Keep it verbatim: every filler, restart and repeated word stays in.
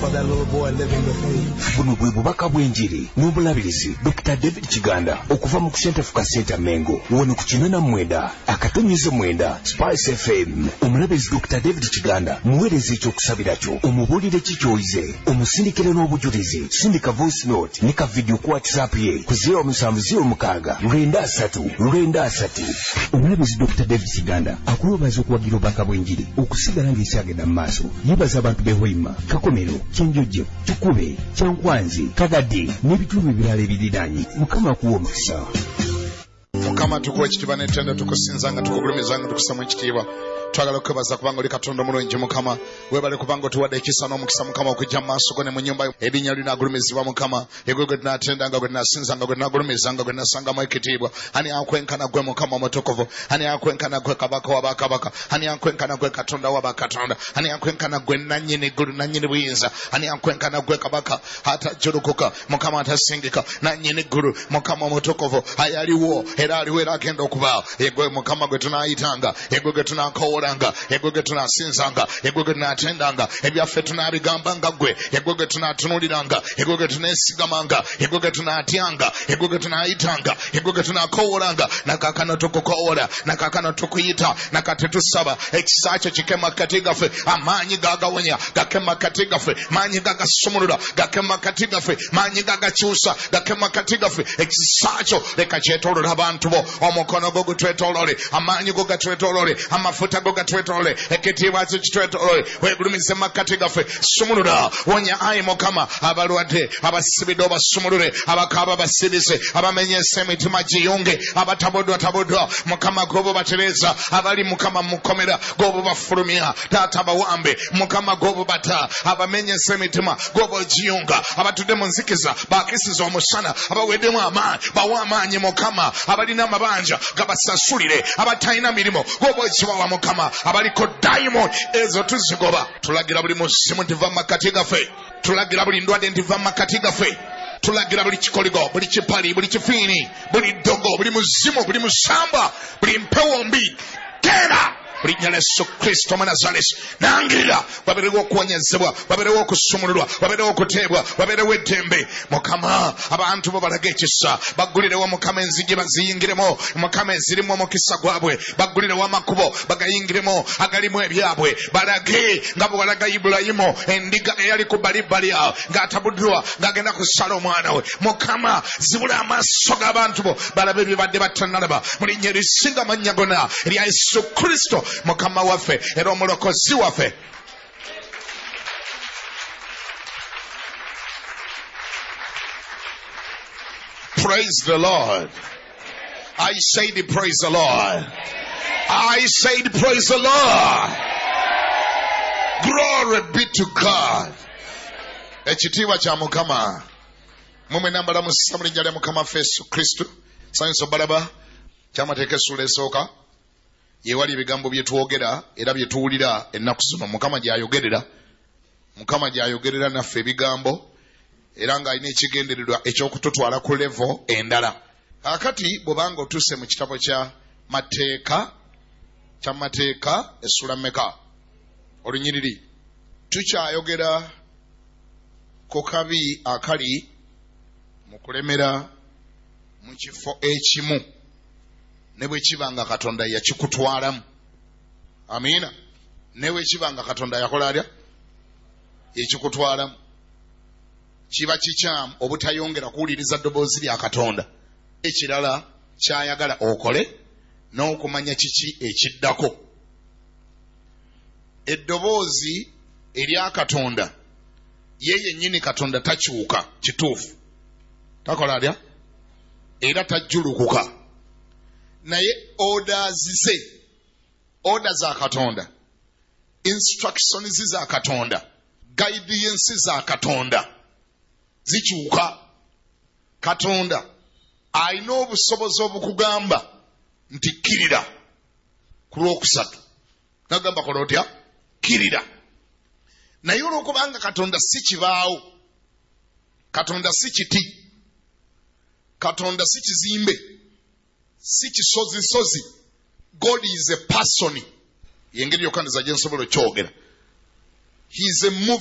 for that little boy living with AIDS. Buno bwe bubaka bw'enjiri n'obulabirizi Doctor David Kiganda okuva mu Center for Center Mengo wano ku kinana mwenda akatonyize mwenda Spice F M. Omulabirizi Doctor David Kiganda muweereza ekyokusabira kyo omubulire kikyoyize omusindikire n'obujulizi sindika voice note ne ka video ku WhatsApp ye ku zero seven zero mukaaga lwenda asatu lwenda asatu. Omulabirizi Doctor David Kiganda akulobaza okuwagira obubaka bw'enjiri okusigala ng'ekyagenda mu maaso yebaza abantu behoima Kakomero Kyenjojo Tukube Kyankwanzi Kagadi n'ebitundu ebirala ebiriraanye. Mukama akuwa omukisa. Mukama tukuwa ekitiibwa n'ettenda tukusinzanga tukugulumizanga tukusamu ekitiibwa. Twagala okubaza kubanga oli Katonda omulungi Mukama webale kubanga otuwadde ekisa n'omukisa Mukama okujja mu maaso go ne mu nnyumba yo erinnya linaagulumizibwa Mukama egwe gwe tunaatendanga gwe tunasinzanga gwe tunaagulumizanga gwe tunasangamu ekitiibwa. Ani akwenkana gwe Mukama omutukuvu, ani akwenkana gwe Kabaka wa bakabaka, ani akwenkana gwe Katonda wa bakatonda, ani akwenkana gwe nannyini ggulu nannyini buyinza, ani akwenkana gwe Kabaka atajjulukuka Mukama atasingika nannyini ggulu Mukama omutukuvu ayaliwo era aliwo era agenda okubaawo. Egwe Mukama gwe tunaayitanga, egwe gwe tunaakowolanga, egwe gwe tunasinzanga, egwe gwe tunatendanga, ebyaffe tunabigambanga gwe, egwe gwe tunatunuliranga, egwe gwe tunesigamanga, egwe gwe tunatyanga, egwe gwe tunayitanga, egwe gwe tunakowolanga. Nakakano tukukowola, nakakano tukuyita, nakati tusaba ekisa kyo kikema kati gaffe, amaanyi gagawonya gakema kati gaffe, maanyi gagasumulula gakema kati gaffe, maanyi gagakyusa gakema kati gaffe. Ekisa kyo leka kyetoolola abantu bo, omukono gwo gutwetoolole, amaanyi go gatwetoolole, amafuta go gatwetoolole, ekitiibwa kyo kitwetoolole, weegulumize makkati gaffe. Sumulula wonya ayi Mukama abalwadde, abasibidde obasumulule, abakaaba basibise, abamenyese emitima giyunge, abatabuddwa tabuddwa Mukama gobo batereza, abali Mukama mukomera gobo bafulumya, taata bawambe Mukama gobo bata, abamenyese emitima gobo giyunga, abatudde mu nzikiza bakisiza omusana, abaweddemu amaanyi bawa amaanyi Mukama, abalina amabanja gabasasulire, abatalina mirimu gobo ekibawa Mukama, abaliko diamond ezo tuzigoba. Tulagira buli musimu ntiva makati gaffe, tulagira buli ndwadde ntiva makati gaffe, tulagira buli kikoligo, buli kipali, buli kifiini, buli ddogo, buli muzimu, buli musamba, buli mpewo mbi genda buli nnya Yesu Kristo mu Nazareti nangirira baberewo okuwonyezebwa, baberewo okusumululwa, baberewo okuteebwa, baberewo eddembe Mukama. Abantu bo balaga ekisa, baggulirewo Mukama enzigi baziyingiremu Mukama ezirimu omukisa gwabwe, baggulirewo amakubo bagayingiremu agalimu ebyabwe, balage nga bwe walaga Ibulayimu endiga eyali ku bbalibbali awo ng'atabuddwa ng'agenda kusala omwana we. Mukama zibula amaaso g'abantu bo balabe ebibadde batannalaba mu linnya erisinga amannya gonna erya Yesu Kristo Mukama waffe era omulokozi waffe. Praise the Lord. I said praise the Lord. I said praise the Lord. Glory be to God. Ekitiibwa kya Mukama mumwe nambala musisa mu linnya lya Mukama Yesu Kristo. Sanyusa balaba kyamateeka essula esooka yewali ebigambo bye twogera era bye tuwulira ennaku zino. Mukama gy'ayogerera, Mukama gy'ayogerera naffe ebigambo era ng'alina ekigendererwa eky'okututwala ku levo endala. Akati bw'obanga otuuse mu kitabo kya mateeka kya mateeka essula mmeka olunyiriri, tukyayogera ku kabi akali mu kulemera mu kifo ekimu ne bwe kiba nga Katonda yakikutwalamu. Amiina. Ne bwe kiba nga Katonda yakola atya yakikutwalamu, kiba kikyamu obutayongera kuwuliriza ddoboozi lya Katonda. Ekirala kyayagala okole n'okumanya kiki ekiddako. Eddoboozi erya Katonda ye yennyini Katonda takyuka, kituufu takola atya era tajjulukuka, naye orders ze, order za Katonda, instructions za Katonda, guidance za Katonda zikyuka. Katonda alina obusobozi obukugamba nti kirira ku lwokusatu, nagamba kola otya kirira. Naye olwokubanga Katonda si kibaawo, Katonda si kiti, Katonda si kizimbe, si kisozi sozi, God is a person. Yengeri yokka nze gye nsobola okyogera. He is a moving